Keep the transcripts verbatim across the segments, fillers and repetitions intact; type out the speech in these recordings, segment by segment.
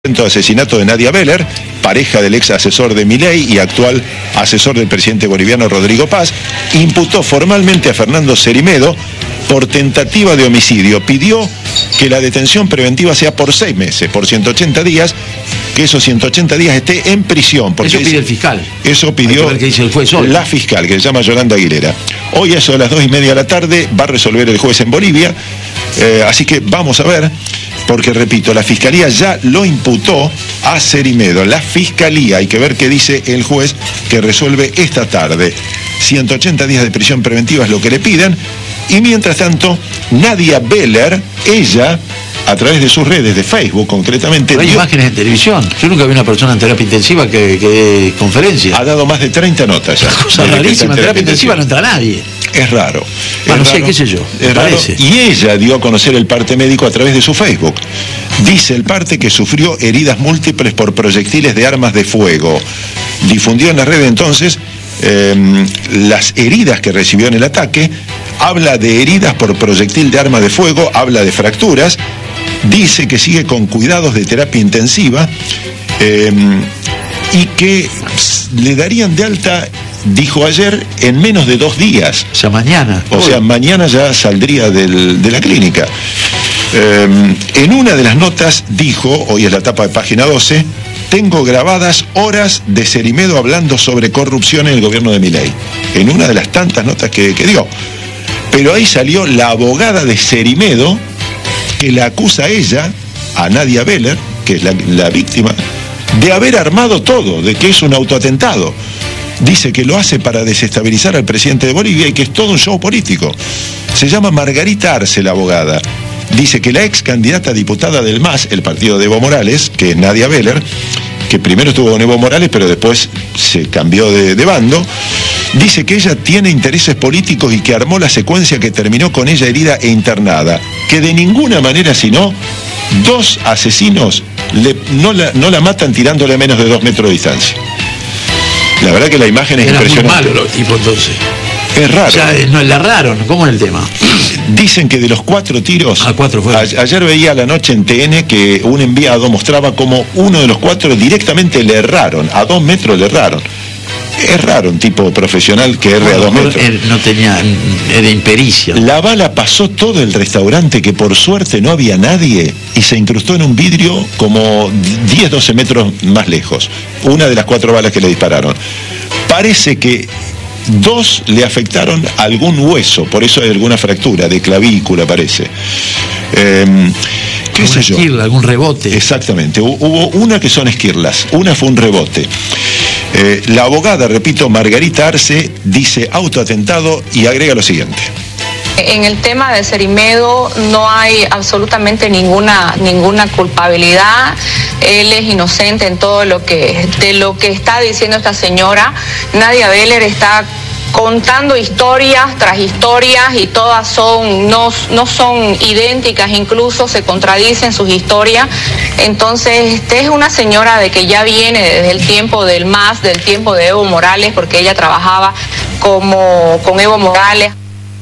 de asesinato de Nadia Beller, pareja del ex asesor de Milei y actual asesor del presidente boliviano Rodrigo Paz, imputó formalmente a Fernando Cerimedo por tentativa de homicidio. Pidió que la detención preventiva sea por seis meses, por ciento ochenta días, que esos ciento ochenta días esté en prisión. Porque eso pide el fiscal. Eso pidió que dice el juez hoy. La fiscal, que se llama Yolanda Aguilera. Hoy a eso de las dos y media de la tarde va a resolver el juez en Bolivia, eh, así que vamos a ver. Porque, repito, la Fiscalía ya lo imputó a Cerimedo. La Fiscalía, hay que ver qué dice el juez que resuelve esta tarde. ciento ochenta días de prisión preventiva es lo que le piden. Y mientras tanto, Nadia Beller, ella, a través de sus redes, de Facebook concretamente... Hay dio, imágenes en televisión. Yo nunca vi una persona en terapia intensiva que, que dé conferencia. Ha dado más de treinta notas ya. Cosa rarísima, en terapia intensiva no entra nadie. Es raro. Bueno, es no sé, raro, qué sé yo, me es raro. parece. Y ella dio a conocer el parte médico a través de su Facebook. Dice el parte que sufrió heridas múltiples por proyectiles de armas de fuego. Difundió en la red entonces eh, las heridas que recibió en el ataque. Habla de heridas por proyectil de arma de fuego, habla de fracturas. Dice que sigue con cuidados de terapia intensiva eh, y que le darían de alta, dijo ayer, en menos de dos días. O sea, mañana. O sea, mañana ya saldría del, de la clínica. Eh, en una de las notas dijo, hoy es la tapa de página doce, tengo grabadas horas de Cerimedo hablando sobre corrupción en el gobierno de Milei. En una de las tantas notas que, que dio. Pero ahí salió la abogada de Cerimedo, que la acusa a ella, a Nadia Beller, que es la, la víctima, de haber armado todo, de que es un autoatentado. Dice que lo hace para desestabilizar al presidente de Bolivia y que es todo un show político. Se llama Margarita Arce, la abogada. Dice que la ex candidata a diputada del M A S, el partido de Evo Morales, que es Nadia Beller, que primero estuvo con Evo Morales, pero después se cambió de, de bando, dice que ella tiene intereses políticos y que armó la secuencia que terminó con ella herida e internada. Que de ninguna manera, sino dos asesinos le, no, la, no la matan tirándole a menos de dos metros de distancia. La verdad que la imagen es Era impresionante. muy malo los tipos entonces. Es raro. O sea, no, la erraron. ¿Cómo es el tema? Dicen que de los cuatro tiros... Ah, cuatro fueron. A, ayer veía a la noche en T N que un enviado mostraba como uno de los cuatro directamente le erraron. A dos metros le erraron. Es raro un tipo profesional que erre Bueno, a dos metros. Él no tenía... Era impericia. La bala pasó todo el restaurante, que por suerte no había nadie, y se incrustó en un vidrio como diez, doce metros más lejos. Una de las cuatro balas que le dispararon. Parece que dos le afectaron algún hueso, por eso hay alguna fractura de clavícula, parece. Eh, ¿Qué sé yo? Esquirla, algún rebote. Exactamente. Hubo una que son esquirlas, una fue un rebote. Eh, la abogada, repito, Margarita Arce, dice autoatentado y agrega lo siguiente. En el tema de Cerimedo no hay absolutamente ninguna ninguna culpabilidad. Él es inocente en todo lo que de lo que está diciendo esta señora. Nadia Beller está contando historias tras historias y todas son no, no son idénticas, incluso se contradicen sus historias. Entonces, este es una señora de que ya viene desde el tiempo del M A S, del tiempo de Evo Morales, porque ella trabajaba como con Evo Morales.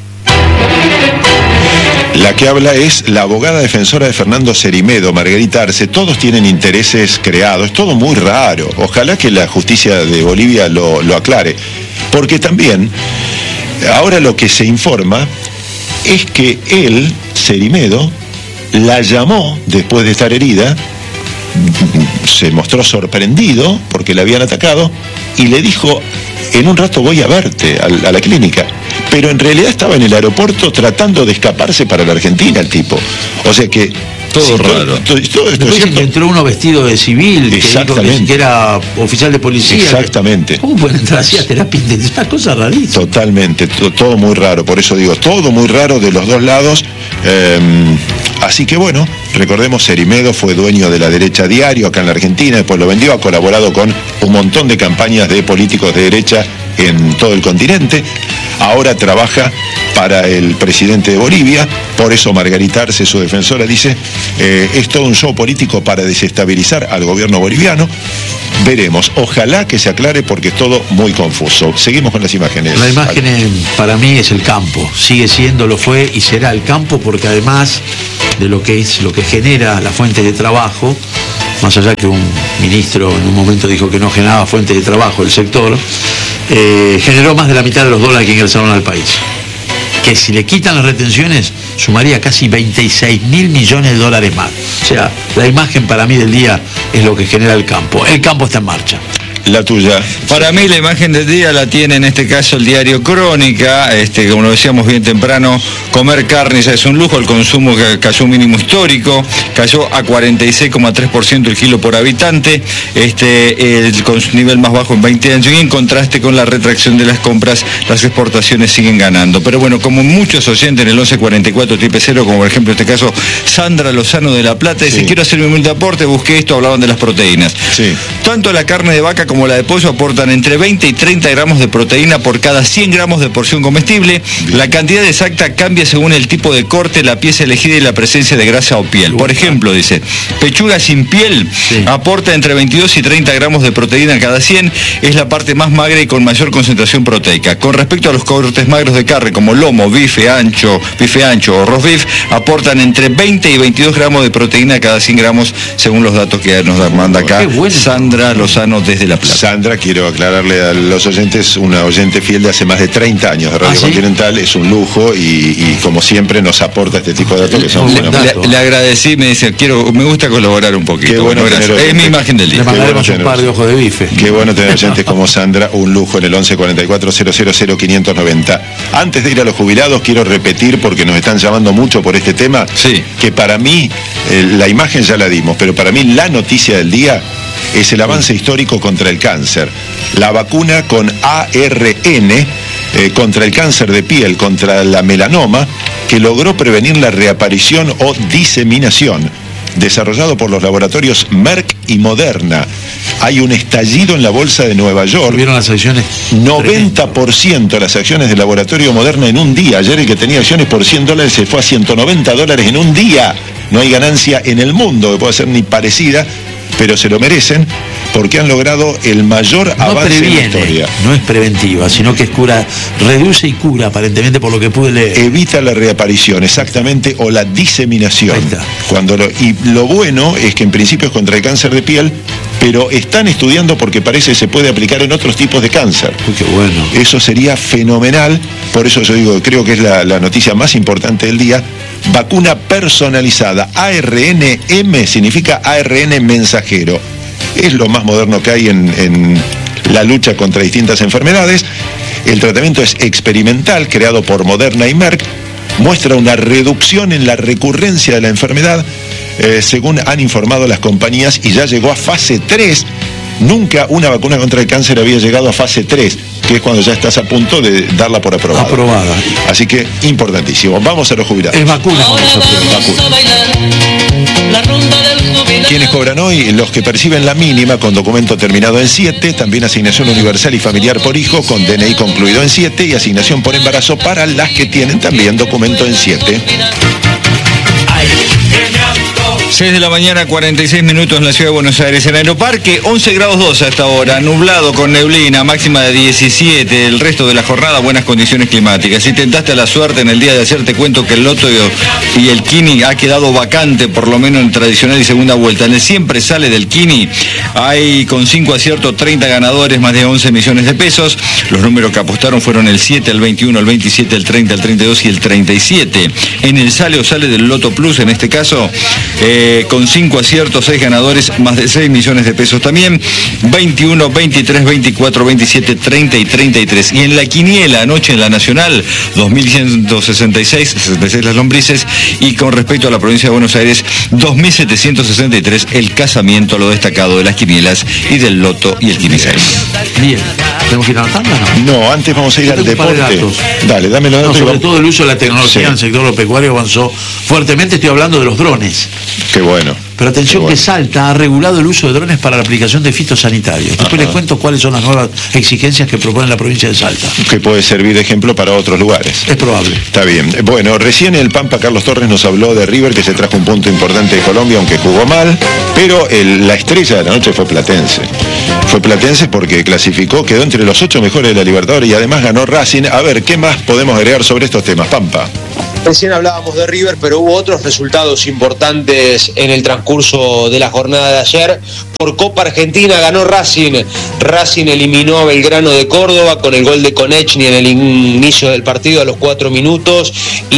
La que habla es la abogada defensora de Fernando Cerimedo, Margarita Arce. Todos tienen intereses creados, es todo muy raro. Ojalá que la justicia de Bolivia lo, lo aclare. Porque también, ahora lo que se informa es que él, Cerimedo, la llamó después de estar herida, se mostró sorprendido porque la habían atacado y le dijo, en un rato voy a verte a, a la clínica. Pero en realidad estaba en el aeropuerto tratando de escaparse para la Argentina el tipo. O sea que... Todo sí, raro. Todo, todo, todo esto Después es cierto. entró uno vestido de civil, Exactamente. Que, dijo que era oficial de policía. Exactamente. ¿Cómo pueden entrar así a terapia intensiva? Una cosa rarísima. Totalmente, to- todo muy raro. Por eso digo, todo muy raro de los dos lados. Eh, así que bueno, recordemos, Cerimedo fue dueño de La Derecha Diario acá en la Argentina, después lo vendió, ha colaborado con un montón de campañas de políticos de derecha en todo el continente. Ahora trabaja para el presidente de Bolivia, por eso Margarita Arce, su defensora, dice, eh, es todo un show político para desestabilizar al gobierno boliviano. Veremos, ojalá que se aclare porque es todo muy confuso. Seguimos con las imágenes. La imagen eh, para mí es el campo, sigue siendo, lo fue y será el campo, porque además de lo que es lo que genera la fuente de trabajo, más allá que un ministro en un momento dijo que no generaba fuente de trabajo el sector, eh, generó más de la mitad de los dólares que ingresaron al país. Que si le quitan las retenciones, sumaría casi veintiséis mil millones de dólares más. O sea, la imagen para mí del día es lo que genera el campo. El campo está en marcha. La tuya. Para mí la imagen del día la tiene en este caso el diario Crónica, este, como lo decíamos bien temprano, comer carne ya es un lujo, el consumo cayó un mínimo histórico, cayó a cuarenta y seis coma tres por ciento el kilo por habitante, este, el nivel más bajo en veinte años, y en contraste con la retracción de las compras, las exportaciones siguen ganando. Pero bueno, como muchos oyentes en el once cuarenta y cuatro triple cero, como por ejemplo en este caso Sandra Lozano de La Plata, dice, sí, quiero hacer mi humilde aporte, busqué esto, hablaban de las proteínas. Sí. Tanto la carne de vaca como como la de pollo aportan entre veinte y treinta gramos de proteína por cada cien gramos de porción comestible. Bien. La cantidad exacta cambia según el tipo de corte, la pieza elegida y la presencia de grasa o piel. Por ejemplo, dice, pechuga sin piel, sí, aporta entre veintidós y treinta gramos de proteína cada cien, es la parte más magra y con mayor concentración proteica. Con respecto a los cortes magros de carne como lomo, bife ancho, bife ancho o roast beef, aportan entre veinte y veintidós gramos de proteína cada cien gramos, según los datos que nos manda acá bueno. Sandra Lozano desde La Plata. Sandra, quiero aclararle a los oyentes, una oyente fiel de hace más de treinta años de Radio ¿Ah, sí? Continental, es un lujo y, y como siempre nos aporta este tipo de datos que son buenos. Le, le agradecí, me dice, quiero, me gusta colaborar un poquito. Qué bueno, bueno tener, es mi imagen del día. Le mandaremos un par de ojos de bife. Qué bueno tener oyentes como Sandra, un lujo en el once cuarenta y cuatro cero cero cero quinientos noventa. Antes de ir a los jubilados, quiero repetir, porque nos están llamando mucho por este tema, sí, que para mí, eh, la imagen ya la dimos, pero para mí la noticia del día es el avance histórico contra el cáncer. La vacuna con A R N eh, contra el cáncer de piel, contra la melanoma, que logró prevenir la reaparición o diseminación, desarrollado por los laboratorios Merck y Moderna. Hay un estallido en la bolsa de Nueva York. ¿Vieron las acciones? noventa por ciento de las acciones del laboratorio Moderna en un día. Ayer el que tenía acciones por cien dólares se fue a ciento noventa dólares en un día. No hay ganancia en el mundo que pueda ser ni parecida, pero se lo merecen porque han logrado el mayor no avance previene, en la historia. No es preventiva, sino que es cura, reduce y cura, aparentemente, por lo que pude leer. Evita la reaparición, exactamente, o la diseminación. Cuando lo, y lo bueno es que en principio es contra el cáncer de piel, pero están estudiando porque parece que se puede aplicar en otros tipos de cáncer. Uy, qué bueno. Eso sería fenomenal, por eso yo digo, creo que es la, la noticia más importante del día. Vacuna personalizada, A R N M significa A R N mensajero. Es lo más moderno que hay en, en la lucha contra distintas enfermedades. El tratamiento es experimental, creado por Moderna y Merck. Muestra una reducción en la recurrencia de la enfermedad, eh, según han informado las compañías, y ya llegó a fase tres. Nunca una vacuna contra el cáncer había llegado a fase tres, que es cuando ya estás a punto de darla por aprobada. Aprobada. Así que, importantísimo. Vamos a los jubilados. Es vacuna. Vamos a hacer vacuna. Quienes cobran hoy, los que perciben la mínima con documento terminado en siete, también asignación universal y familiar por hijo con D N I concluido en siete y asignación por embarazo para las que tienen también documento en siete. seis de la mañana, cuarenta y seis minutos en la ciudad de Buenos Aires. En Aeroparque, once grados dos a esta hora, nublado con neblina, máxima de diecisiete. El resto de la jornada, buenas condiciones climáticas. Si tentaste la suerte en el día de ayer, te cuento que el loto y el Kini ha quedado vacante, por lo menos en tradicional y segunda vuelta. En el siempre sale del Kini, hay con cinco aciertos, treinta ganadores, más de once millones de pesos. Los números que apostaron fueron el siete, el veintiuno, el veintisiete, el treinta, el treinta y dos y el treinta y siete. En el sale o sale del Loto Plus, en este caso, eh, con cinco aciertos, seis ganadores, más de seis millones de pesos también, veintiuno, veintitrés, veinticuatro, veintisiete, treinta y treinta y tres. Y en la quiniela, anoche en la Nacional, dos mil ciento sesenta y seis, sesenta y seis las lombrices, y con respecto a la provincia de Buenos Aires, dos mil setecientos sesenta y tres, el casamiento, lo destacado de las quinielas y del Loto y el Kini seis. Bien, ¿tenemos que ir a la tanda, no? No, antes vamos a ir al deporte. Dale, dame los datos. No, sobre vamos... todo el uso de la tecnología sí. en el sector agropecuario avanzó fuertemente. Estoy hablando de los drones. Qué bueno. Pero atención, bueno. que Salta ha regulado el uso de drones para la aplicación de fitosanitarios. Después Ajá. les cuento cuáles son las nuevas exigencias que propone la provincia de Salta. Que puede servir de ejemplo para otros lugares. Es probable. Está bien. Bueno, recién el Pampa Carlos Torres nos habló de River, que se trajo un punto importante de Colombia, aunque jugó mal, pero el, la estrella de la noche fue Platense. Fue Platense porque clasificó, quedó entre los ocho mejores de la Libertadores y además ganó Racing. A ver, ¿qué más podemos agregar sobre estos temas, Pampa? Recién hablábamos de River, pero hubo otros resultados importantes en el transcurso de la jornada de ayer. Por Copa Argentina ganó Racing. Racing eliminó a Belgrano de Córdoba con el gol de Konechny en el inicio del partido a los cuatro minutos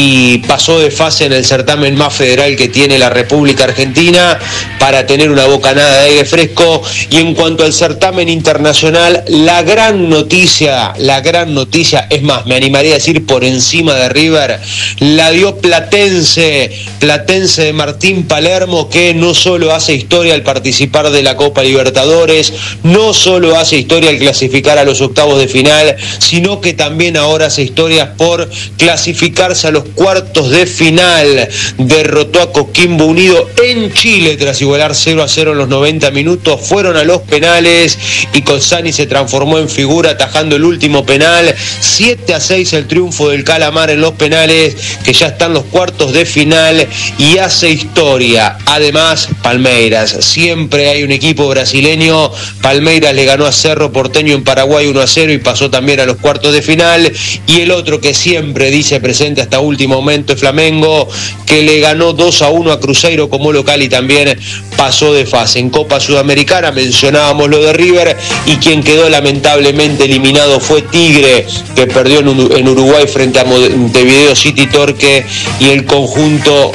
y pasó de fase en el certamen más federal que tiene la República Argentina para tener una bocanada de aire fresco. Y en cuanto al certamen internacional, la gran noticia, la gran noticia, es más, me animaría a decir por encima de River, la dio Platense, Platense de Martín Palermo, que no solo hace historia al participar de la Copa Libertadores, no solo hace historia al clasificar a los octavos de final, sino que también ahora hace historias por clasificarse a los cuartos de final. Derrotó a Coquimbo Unido en Chile tras igualar cero a cero en los noventa minutos, fueron a los penales y Cozzani se transformó en figura atajando el último penal. siete a seis el triunfo del Calamar en los penales, que ya están los cuartos de final y hace historia. Además, Palmeiras, siempre hay un equipo brasileño. Palmeiras le ganó a Cerro Porteño en Paraguay uno a cero y pasó también a los cuartos de final. Y el otro que siempre dice presente hasta último momento es Flamengo, que le ganó dos a uno a Cruzeiro como local y también pasó de fase. En Copa Sudamericana mencionábamos lo de River y quien quedó lamentablemente eliminado fue Tigre, que perdió en Uruguay frente a Montevideo City Torque, y el conjunto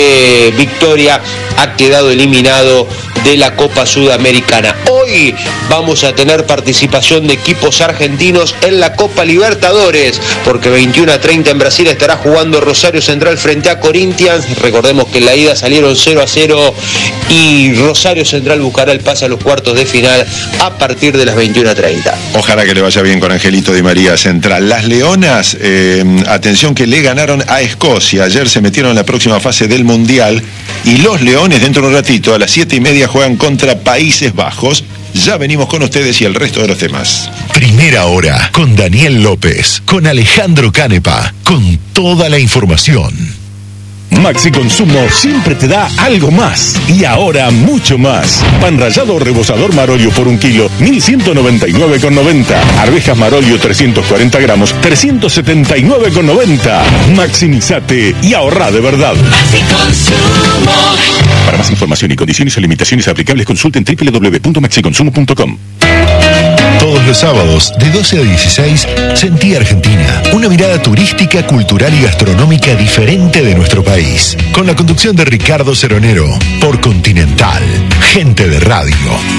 de Victoria ha quedado eliminado de la Copa Sudamericana. Hoy vamos a tener participación de equipos argentinos en la Copa Libertadores, porque veintiuno a treinta en Brasil estará jugando Rosario Central frente a Corinthians. Recordemos que en la ida salieron cero a cero y Rosario Central buscará el pase a los cuartos de final a partir de las veintiuno a treinta. Ojalá que le vaya bien con Angelito Di María Central. Las Leonas, eh, atención que le ganaron a Escocia. Ayer se metieron en la próxima fase del Mundial y los Leones dentro de un ratito a las siete y media juegan contra Países Bajos. Ya venimos con ustedes y el resto de los temas. Primera hora con Daniel López, con Alejandro Canepa, con toda la información. Maxi Consumo siempre te da algo más y ahora mucho más. Pan rallado o rebozador Marolio por un kilo, mil ciento noventa y nueve con noventa. Arvejas Marolio trescientos cuarenta gramos, trescientos setenta y nueve con noventa. Maximizate y ahorra de verdad. Maxi Consumo. Para más información y condiciones o limitaciones aplicables, consulten doble u doble u doble u punto maxi consumo punto com. Todos los sábados, de doce a dieciséis, Sentí Argentina. Una mirada turística, cultural y gastronómica diferente de nuestro país. Con la conducción de Ricardo Ceronero, por Continental. Gente de radio.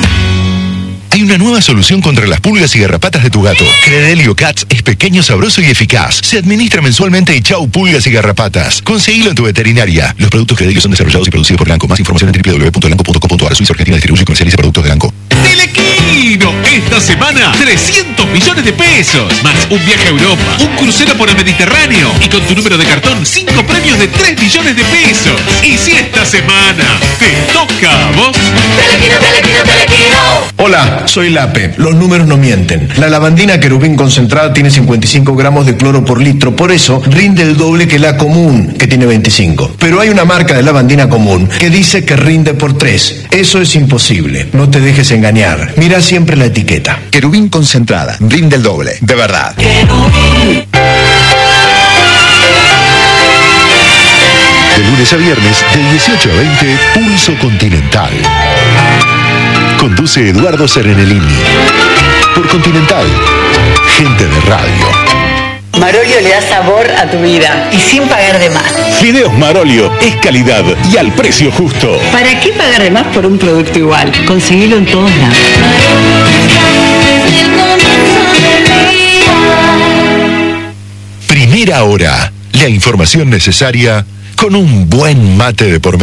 Hay una nueva solución contra las pulgas y garrapatas de tu gato. Credelio Cats es pequeño, sabroso y eficaz. Se administra mensualmente y chau pulgas y garrapatas. Conseguilo en tu veterinaria. Los productos Credelio son desarrollados y producidos por Lanco. Más información en doble u doble u doble u punto lanco punto com punto a r. Suiza Argentina distribuye y comercializa productos de Lanco. Telequino, esta semana trescientos millones de pesos, más un viaje a Europa, un crucero por el Mediterráneo y con tu número de cartón cinco premios de tres millones de pesos. Y si esta semana te toca a vos. Telequino, Telequino, Telequino. Hola, soy Lape. Los números no mienten. La lavandina Querubín concentrada tiene cincuenta y cinco gramos de cloro por litro, por eso rinde el doble que la común, que tiene veinticinco. Pero hay una marca de lavandina común que dice que rinde por tres. Eso es imposible. No te dejes engañar. Mira siempre la etiqueta. Querubín concentrada, rinde el doble, de verdad. De lunes a viernes, de dieciocho a veinte, Pulso Continental. Conduce Eduardo Serenellini. Por Continental, gente de radio. Marolio le da sabor a tu vida y sin pagar de más. Fideos Marolio es calidad y al precio justo. ¿Para qué pagar de más por un producto igual? Conseguilo en todos lados. Primera hora, la información necesaria con un buen mate de por medio.